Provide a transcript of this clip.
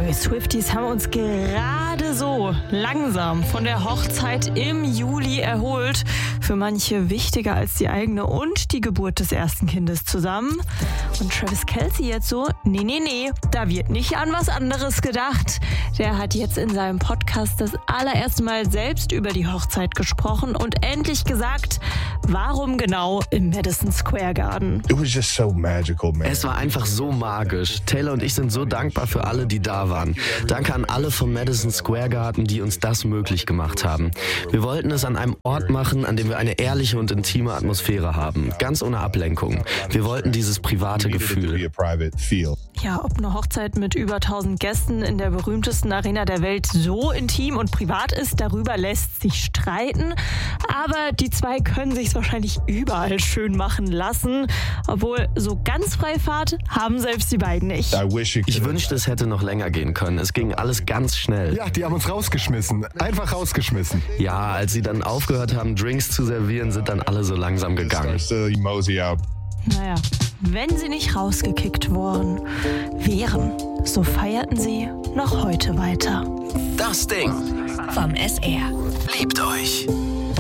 wir Swifties haben uns gerade so langsam von der Hochzeit im Juli erholt. Für manche wichtiger als die eigene und die Geburt des ersten Kindes zusammen. Und Travis Kelce jetzt so, nee, da wird nicht an was anderes gedacht. Der hat jetzt in seinem Podcast das allererste Mal selbst über die Hochzeit gesprochen und endlich gesagt, warum genau im Madison Square Garden. It was just so magical, man. Es war einfach so magisch. Taylor und ich sind so dankbar für alle, die da waren. Danke an alle vom Madison Square Garden, die uns das möglich gemacht haben. Wir wollten es an einem Ort machen, an dem wir eine ehrliche und intime Atmosphäre haben. Ganz ohne Ablenkung. Wir wollten dieses private Gefühl. Ja, ob eine Hochzeit mit über 1000 Gästen in der berühmtesten Arena der Welt so intim und privat ist, darüber lässt sich streiten. Aber die zwei können sich's wahrscheinlich überall schön machen lassen. Obwohl, so ganz freie Fahrt haben selbst die beiden nicht. Ich wünschte, es hätte noch länger gehen können. Es ging alles ganz schnell. Ja, die haben uns rausgeschmissen. Einfach rausgeschmissen. Ja, als sie dann aufgehört haben, Drinks zu servieren, sind dann alle so langsam gegangen. Naja, wenn sie nicht rausgekickt worden wären, so feierten sie noch heute weiter. Das Ding vom SR. Liebt euch.